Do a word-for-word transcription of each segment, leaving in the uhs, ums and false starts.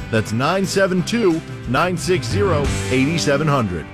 That's nine seven two, nine six zero, eight seven zero zero.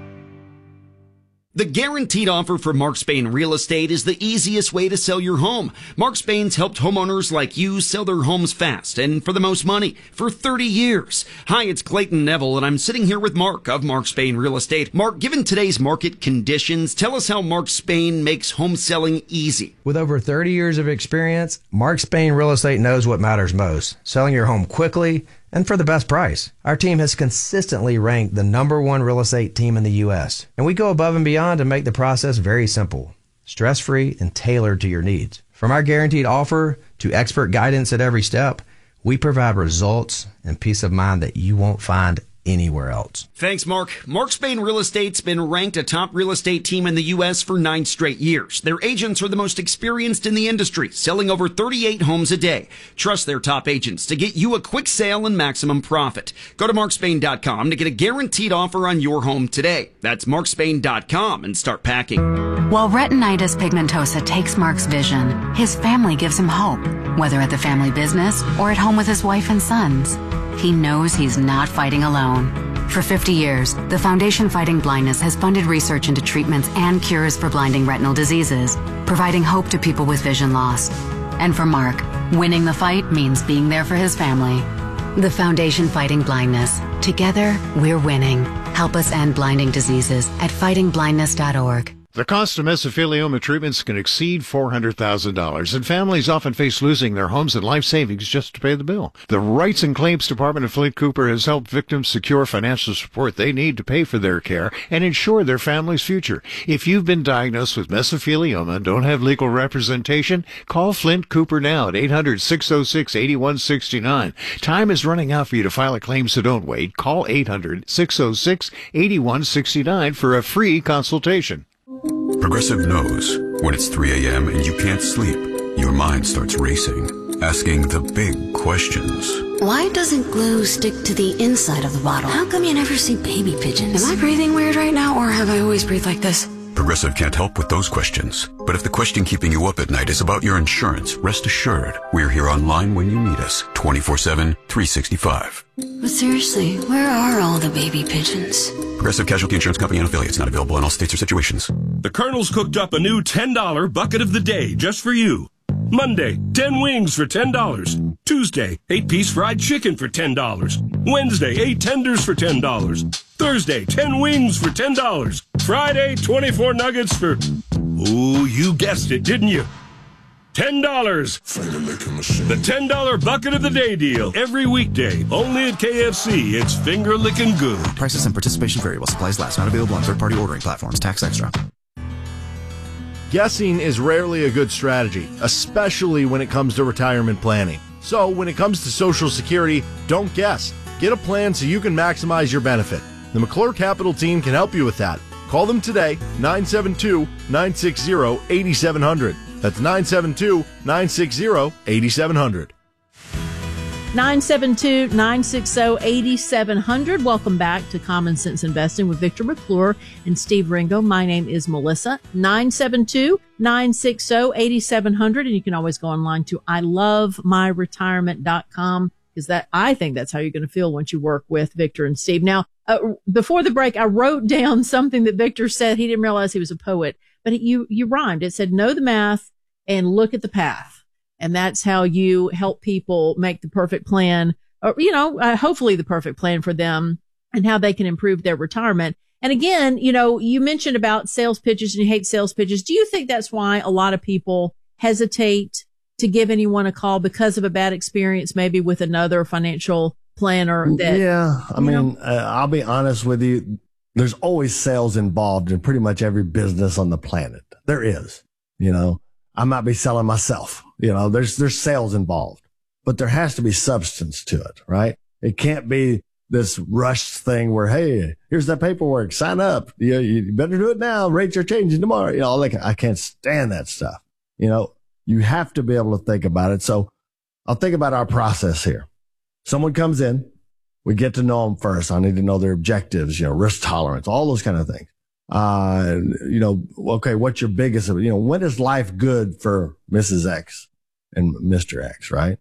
The guaranteed offer for Mark Spain Real Estate is the easiest way to sell your home. Mark Spain's helped homeowners like you sell their homes fast and for the most money for thirty years. Hi, it's Clayton Neville, and I'm sitting here with Mark of Mark Spain Real Estate. Mark, given today's market conditions, tell us how Mark Spain makes home selling easy. With over thirty years of experience, Mark Spain Real Estate knows what matters most: selling your home quickly and for the best price. Our team has consistently ranked the number one real estate team in the U S, and we go above and beyond to make the process very simple, stress-free, and tailored to your needs. From our guaranteed offer to expert guidance at every step, we provide results and peace of mind that you won't find anywhere else. Thanks, Mark. Mark Spain Real Estate's been ranked a top real estate team in the U S for nine straight years. Their agents are the most experienced in the industry, selling over thirty-eight homes a day. Trust their top agents to get you a quick sale and maximum profit. Go to mark spain dot com to get a guaranteed offer on your home today. That's mark spain dot com and start packing. While retinitis pigmentosa takes Mark's vision, his family gives him hope, whether at the family business or at home with his wife and sons. He knows he's not fighting alone. For fifty years, the Foundation Fighting Blindness has funded research into treatments and cures for blinding retinal diseases, providing hope to people with vision loss. And for Mark, winning the fight means being there for his family. The Foundation Fighting Blindness. Together, we're winning. Help us end blinding diseases at fighting blindness dot org. The cost of mesothelioma treatments can exceed four hundred thousand dollars, and families often face losing their homes and life savings just to pay the bill. The Rights and Claims Department of Flint Cooper has helped victims secure financial support they need to pay for their care and ensure their family's future. If you've been diagnosed with mesothelioma and don't have legal representation, call Flint Cooper now at eight hundred, six oh six, eight one six nine. Time is running out for you to file a claim, so don't wait. Call eight hundred, six oh six, eight one six nine for a free consultation. Progressive knows when it's three a.m. and you can't sleep, your mind starts racing, asking the big questions. Why doesn't glue stick to the inside of the bottle? How come you never see baby pigeons? Am I breathing weird right now, or have I always breathed like this? Progressive can't help with those questions. But if the question keeping you up at night is about your insurance, rest assured, we're here online when you need us, twenty-four seven, three sixty-five. But seriously, where are all the baby pigeons? Progressive Casualty Insurance Company and affiliates, not available in all states or situations. The Colonel's cooked up a new ten dollar bucket of the day just for you. Monday, ten wings for ten dollars. Tuesday, eight piece fried chicken for ten dollars. Wednesday, eight tenders for ten dollars. Thursday, ten wings for ten dollars. Friday, twenty-four nuggets for... Ooh, you guessed it, didn't you? ten dollars. The ten dollar bucket of the day deal. Every weekday, only at K F C. It's finger licking good. Prices and participation vary while supplies last. Not available on third-party ordering platforms. Tax extra. Guessing is rarely a good strategy, especially when it comes to retirement planning. So when it comes to Social Security, don't guess. Get a plan so you can maximize your benefit. The McClure Capital team can help you with that. Call them today, nine seven two, nine six zero, eight seven zero zero. That's nine seven two, nine six zero, eight seven zero zero. nine seven two, nine six zero, eight seven zero zero. Welcome back to Common Sense Investing with Victor McClure and Steve Ringo. My name is Melissa. nine seven two, nine six zero, eight seven zero zero. And you can always go online to I love my retirement dot com, because that, I think that's how you're going to feel once you work with Victor and Steve. Now, uh, before the break, I wrote down something that Victor said. He didn't realize he was a poet, but you, you rhymed. It said, know the math and look at the path. And that's how you help people make the perfect plan, or, you know, uh, hopefully the perfect plan for them and how they can improve their retirement. And again, you know, you mentioned about sales pitches and you hate sales pitches. Do you think that's why a lot of people hesitate to give anyone a call, because of a bad experience, maybe with another financial planner? That, yeah. I mean, know? uh, I'll be honest with you. There's always sales involved in pretty much every business on the planet. There is, you know. I might be selling myself, you know, there's, there's sales involved, but there has to be substance to it, right? It can't be this rushed thing where, hey, here's that paperwork, sign up. You, you better do it now. Rates are changing tomorrow. You know, like, I can't stand that stuff. You know, you have to be able to think about it. So I'll think about our process here. Someone comes in, we get to know them first. I need to know their objectives, you know, risk tolerance, all those kind of things. Uh, you know, okay, what's your biggest, you know, when is life good for Missus X and Mister X, right?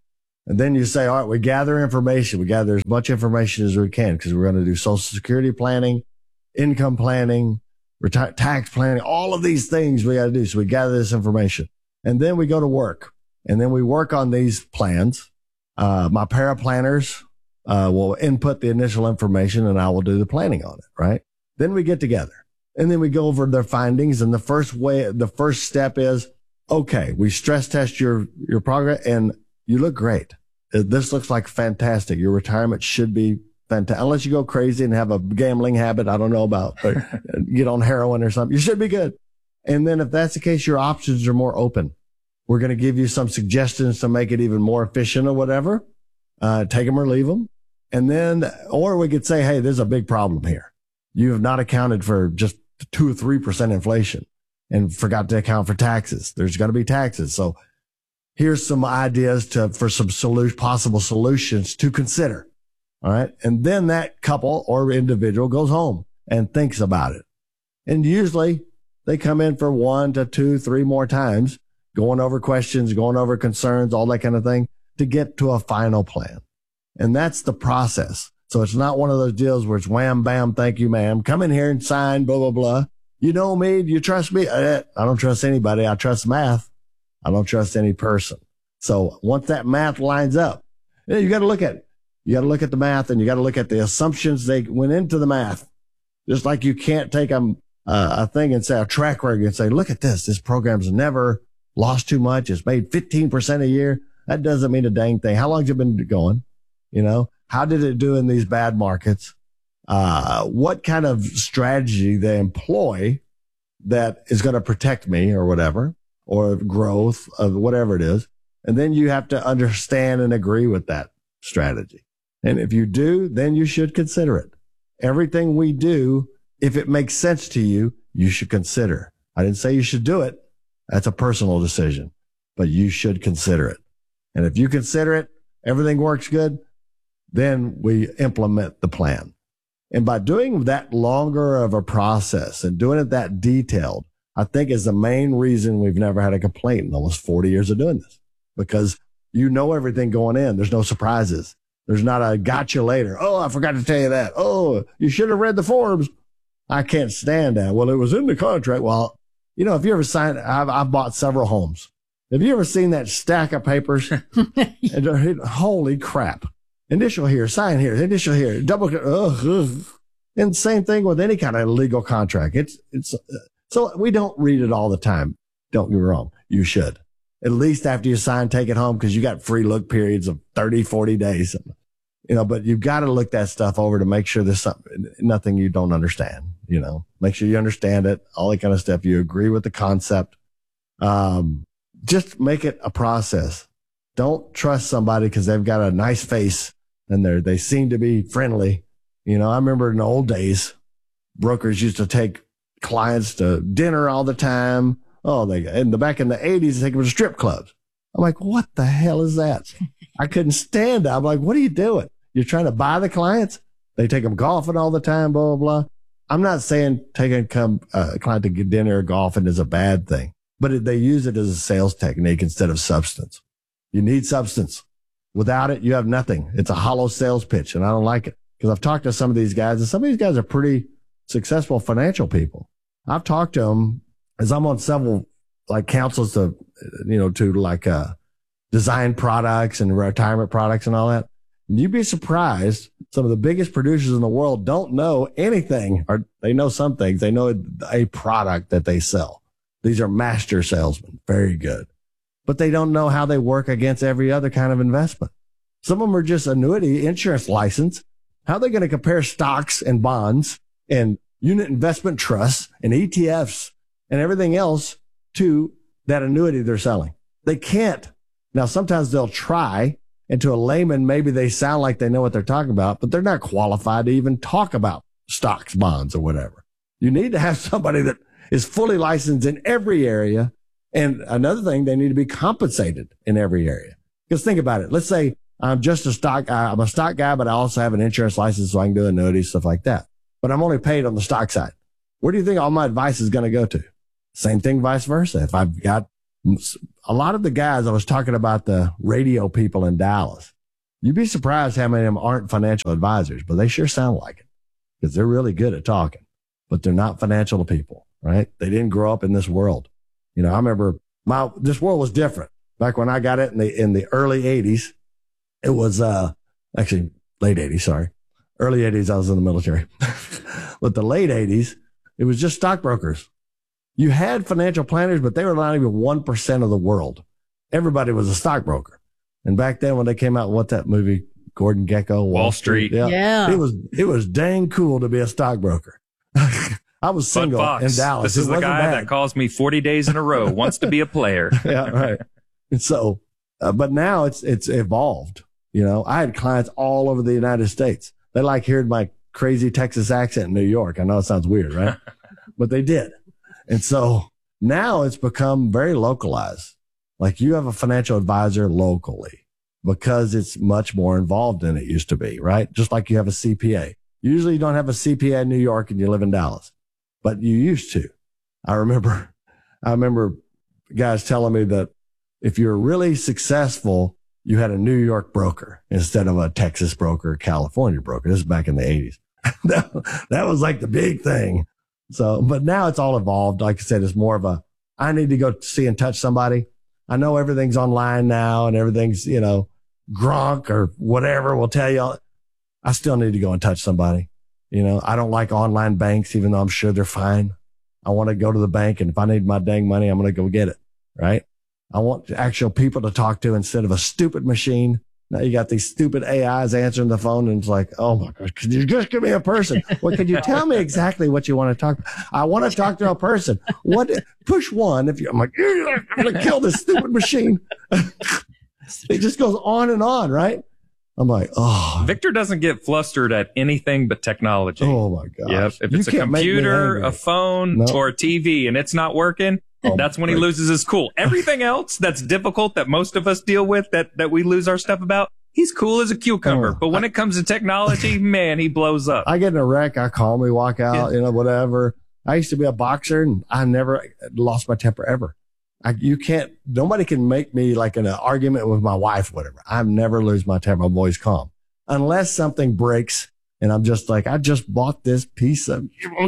And then you say, all right, we gather information. We gather as much information as we can because we're going to do Social Security planning, income planning, retire, tax planning, all of these things we got to do. So we gather this information and then we go to work and then we work on these plans. Uh, my paraplanners, uh, will input the initial information and I will do the planning on it. Right. Then we get together and then we go over their findings. And the first way, the first step is, okay, we stress test your, your progress and you look great. This looks like fantastic. Your retirement should be fantastic. Unless you go crazy and have a gambling habit. I don't know about, or get on heroin or something. You should be good. And then if that's the case, your options are more open. We're going to give you some suggestions to make it even more efficient or whatever. Uh, take them or leave them. And then, or we could say, hey, there's a big problem here. You have not accounted for just two or three percent inflation and forgot to account for taxes. There's going to be taxes. So here's some ideas to, for some solution, possible solutions to consider. All right. And then that couple or individual goes home and thinks about it. And usually they come in for one to two, three more times, going over questions, going over concerns, all that kind of thing to get to a final plan. And that's the process. So it's not one of those deals where it's wham, bam, thank you, ma'am. Come in here and sign, blah, blah, blah. You know me. Do you trust me? I don't trust anybody. I trust math. I don't trust any person. So once that math lines up, you got to look at it. You got to look at the math and you got to look at the assumptions they went into the math. Just like you can't take a, uh, a thing and say a track record and say, look at this. This program's never lost too much. It's made fifteen percent a year. That doesn't mean a dang thing. How long's it been going? You know, how did it do in these bad markets? Uh, what kind of strategy they employ that is going to protect me or whatever, or growth of whatever it is. And then you have to understand and agree with that strategy. And if you do, then you should consider it. Everything we do, if it makes sense to you, you should consider. I didn't say you should do it. That's a personal decision, but you should consider it. And if you consider it, everything works good, then we implement the plan. And by doing that longer of a process and doing it that detailed, I think is the main reason we've never had a complaint in almost forty years of doing this, because you know everything going in. There's no surprises. There's not a gotcha later. Oh, I forgot to tell you that. Oh, you should have read the forms. I can't stand that. Well, it was in the contract. Well, you know, if you ever signed, I've, I've bought several homes. Have you ever seen that stack of papers? And, holy crap. Initial here, sign here, initial here, double. Ugh, ugh. And same thing with any kind of legal contract. It's, it's, uh, so we don't read it all the time. Don't get me wrong. You should. At least after you sign, take it home because you got free look periods of thirty, forty days. You know, but you've got to look that stuff over to make sure there's something, nothing you don't understand, you know, make sure you understand it, all that kind of stuff. You agree with the concept. Um, just make it a process. Don't trust somebody because they've got a nice face and they're, they seem to be friendly. You know, I remember in the old days, brokers used to take clients to dinner all the time. Oh, they, in the back in the eighties, they take them to strip clubs. I'm like, what the hell is that? I couldn't stand it. I'm like, what are you doing? You're trying to buy the clients? They take them golfing all the time, blah, blah, blah. I'm not saying taking come, uh, a client to get dinner or golfing is a bad thing, but it, they use it as a sales technique instead of substance. You need substance. Without it, you have nothing. It's a hollow sales pitch, and I don't like it because I've talked to some of these guys, and some of these guys are pretty successful financial people. I've talked to them as I'm on several like councils to, you know, to like, uh, design products and retirement products and all that. And you'd be surprised. Some of the biggest producers in the world don't know anything, or they know some things. They know a product that they sell. These are master salesmen. Very good. But they don't know how they work against every other kind of investment. Some of them are just annuity insurance license. How are they going to compare stocks and bonds and unit investment trusts and E T Fs and everything else to that annuity they're selling? They can't. Now, sometimes they'll try, and to a layman, maybe they sound like they know what they're talking about, but they're not qualified to even talk about stocks, bonds, or whatever. You need to have somebody that is fully licensed in every area. And another thing, they need to be compensated in every area. Because think about it. Let's say I'm just a stock guy. I'm a stock guy, but I also have an insurance license so I can do annuities, stuff like that. But I'm only paid on the stock side. Where do you think all my advice is going to go to? Same thing, vice versa. If I've got A lot of the guys, I was talking about the radio people in Dallas. You'd be surprised how many of them aren't financial advisors, but they sure sound like it because they're really good at talking, but they're not financial people, right? They didn't grow up in this world. You know, I remember my, this world was different back when I got it in the, in the early eighties. It was, uh, actually late eighties, sorry. Early eighties, I was in the military. But the late eighties, it was just stockbrokers. You had financial planners, but they were not even one percent of the world. Everybody was a stockbroker. And back then when they came out, what that movie, Gordon Gekko, Wall, Wall Street. Street. Yeah, yeah. It was, it was dang cool to be a stockbroker. I was single Fox, in Dallas. This is the guy bad. that calls me forty days in a row, wants to be a player. Yeah, right. And so, uh, but now it's, it's evolved. You know, I had clients all over the United States. They like hearing my crazy Texas accent in New York. I know it sounds weird, right? But they did. And so now it's become very localized. Like you have a financial advisor locally because it's much more involved than it used to be, right? Just like you have a C P A. Usually you don't have a C P A in New York and you live in Dallas, but you used to. I remember, I remember guys telling me that if you're really successful, you had a New York broker instead of a Texas broker, California broker. This is back in the eighties. that, that was like the big thing. So, but now it's all evolved. Like I said, it's more of a, I need to go see and touch somebody. I know everything's online now and everything's, you know, Gronk or whatever will tell you. I still need to go and touch somebody. You know, I don't like online banks, even though I'm sure they're fine. I want to go to the bank, and if I need my dang money, I'm going to go get it. Right. I want actual people to talk to instead of a stupid machine. Now you got these stupid A Is answering the phone, and it's like, oh my gosh, could you just give me a person? Well, could you tell me exactly what you want to talk about? I want to talk to a person. What? Push one. If you, I'm like, I'm going to kill this stupid machine. It just goes on and on, right? I'm like, oh. Victor doesn't get flustered at anything but technology. Oh my gosh. Yep. If You it's a can't make me computer, angry. a phone, No. or a T V and it's not working, Oh, that's when he right. loses his cool. Everything else that's difficult that most of us deal with, that, that we lose our stuff about, he's cool as a cucumber. Oh, but when I- it comes to technology, man, he blows up. I get in a wreck. I calmly walk out, Yeah. you know, whatever. I used to be a boxer and I never lost my temper ever. I, you can't, nobody can make me like in an argument with my wife, whatever. I never lose my temper. I'm always calm unless something breaks and I'm just like, I just bought this piece of,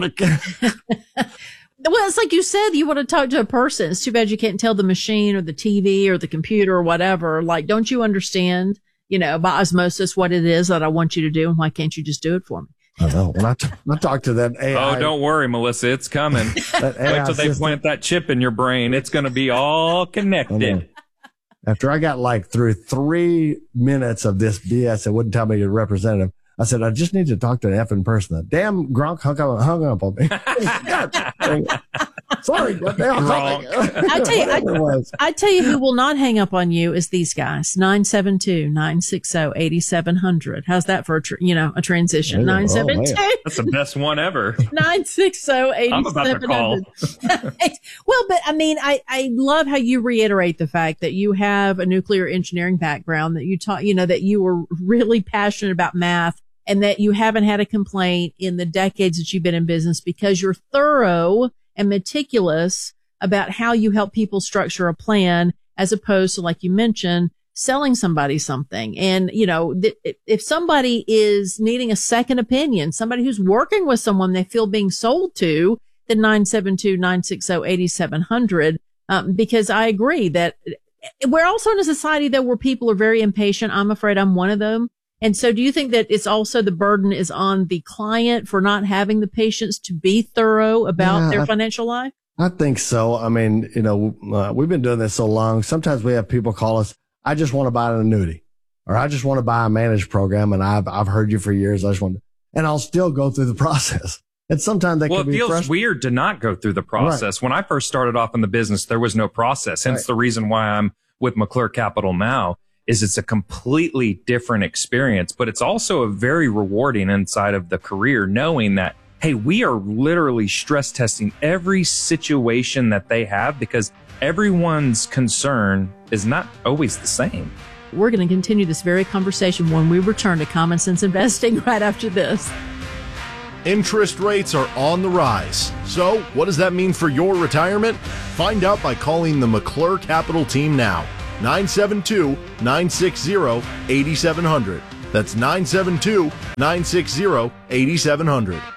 Well, it's like you said, you want to talk to a person. It's too bad you can't tell the machine or the T V or the computer or whatever. Like, don't you understand, you know, by osmosis what it is that I want you to do? And why can't you just do it for me? I know. When I, t- I talk to that A I. Oh, don't worry, Melissa. It's coming. That A I Wait till they system. plant that chip in your brain. It's going to be all I know. connected. After I got like through three minutes of this B S, it wouldn't tell me your representative. I said, I just need to talk to an effing person. The damn Gronk hung up, hung up on me. God, dang it. Sorry, goddamn. I tell you, I, Whatever it was. I tell you who will not hang up on you is these guys. nine seven two, nine six zero, eight seven zero zero. How's that for a, tr- you know, a transition? Oh, nine seven two, That's the best one ever. nine six zero, eight I'm about to seven zero zero. call. Well, but I mean, I, I love how you reiterate the fact that you have a nuclear engineering background, that you taught, you know, that you were really passionate about math, and that you haven't had a complaint in the decades that you've been in business because you're thorough and meticulous about how you help people structure a plan, as opposed to, like you mentioned, selling somebody something. And, you know, th- if somebody is needing a second opinion, somebody who's working with someone they feel being sold to, then nine seven two, nine six zero, eight seven zero zero. Um, because I agree that we're also in a society though where people are very impatient. I'm afraid I'm one of them. And so do you think that it's also the burden is on the client for not having the patience to be thorough about Yeah, their I- financial life? I think so. I mean, you know, uh, we've been doing this so long. Sometimes we have people call us, I just want to buy an annuity, or I just want to buy a managed program. And I've, I've heard you for years. I just want to, and I'll still go through the process. And sometimes that Well, can it be feels frustrating. weird to not go through the process. When I first started off in the business, there was no process. Hence Right. the reason why I'm with McClure Capital now is it's a completely different experience, but it's also a very rewarding inside of the career, knowing that, hey, we are literally stress testing every situation that they have because everyone's concern is not always the same. We're going to continue this very conversation when we return to Common Sense Investing right after this. Interest rates are on the rise. So, what does that mean for your retirement? Find out by calling the McClure Capital team now. nine seven two, nine six zero, eight seven zero zero. That's nine seven two, nine six zero, eight seven zero zero.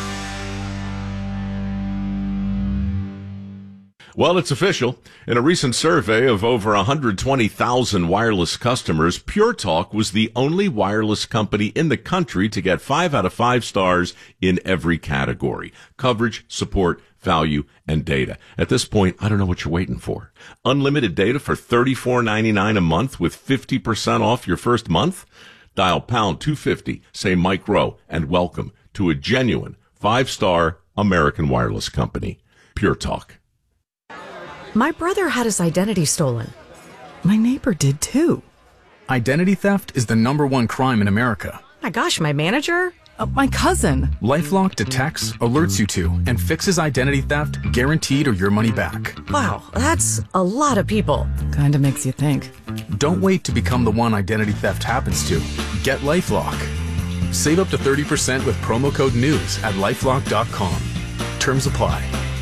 Well, it's official. In a recent survey of over one hundred twenty thousand wireless customers, Pure Talk was the only wireless company in the country to get five out of five stars in every category: coverage, support, value, and data. At this point, I don't know what you're waiting for. Unlimited data for thirty-four ninety-nine a month with fifty percent off your first month? Dial pound two fifty, say Mike Rowe, and welcome to a genuine five-star American wireless company. Pure Talk. My brother had his identity stolen. My neighbor did too. Identity theft is the number one crime in America. My gosh, my manager? Uh, my cousin. LifeLock detects, alerts you to, and fixes identity theft, guaranteed or your money back. Wow, that's a lot of people. Kinda makes you think. Don't wait to become the one identity theft happens to. Get LifeLock. Save up to thirty percent with promo code NEWS at lifelock dot com. Terms apply.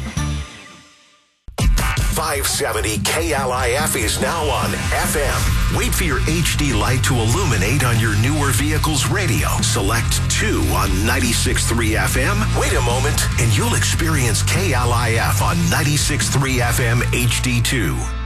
five seventy K L I F is now on F M. Wait for your H D light to illuminate on your newer vehicle's radio. Select two on ninety-six point three F M. Wait a moment, and you'll experience K L I F on ninety-six point three F M H D two.